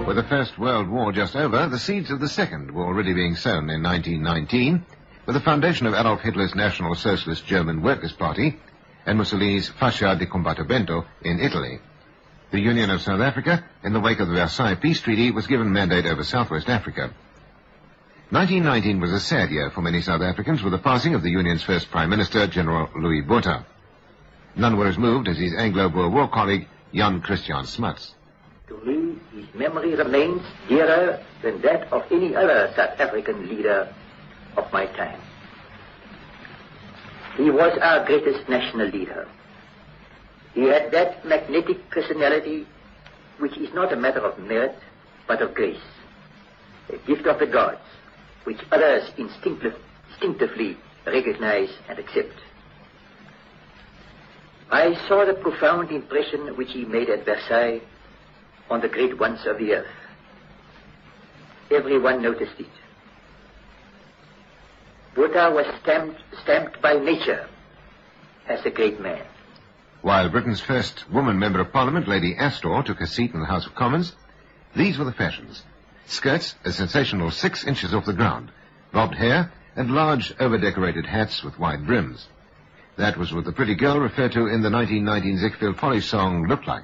With the First World War just over, the seeds of the Second were already being sown in 1919, with the foundation of Adolf Hitler's National Socialist German Workers' Party and Mussolini's Fascia di Combattimento in Italy. The Union of South Africa, in the wake of the Versailles Peace Treaty, was given mandate over Southwest Africa. 1919 was a sad year for many South Africans, with the passing of the Union's first Prime Minister, General Louis Botha. None were as moved as his Anglo-Boer war colleague, Jan Christian Smuts. To me, his memory remains dearer than that of any other South African leader of my time. He was our greatest national leader. He had that magnetic personality which is not a matter of merit, but of grace, a gift of the gods, which others instinctively recognize and accept. I saw the profound impression which he made at Versailles on the great ones of the earth. Everyone noticed it. Botha was stamped by nature as a great man. While Britain's first woman Member of Parliament, Lady Astor, took her seat in the House of Commons, these were the fashions. Skirts a sensational 6 inches off the ground, bobbed hair, and large over-decorated hats with wide brims. That was what the pretty girl referred to in the 1919 Ziegfeld Follies song looked like.